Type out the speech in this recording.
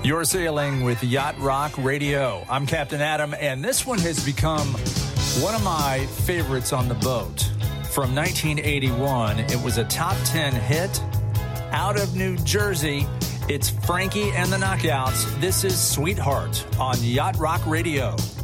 You're sailing with Yacht Rock Radio. I'm Captain Adam, and this one has become one of my favorites on the boat. From 1981, it was a top 10 hit out of New Jersey. It's Frankie and the Knockouts. This is Sweetheart on Yacht Rock Radio.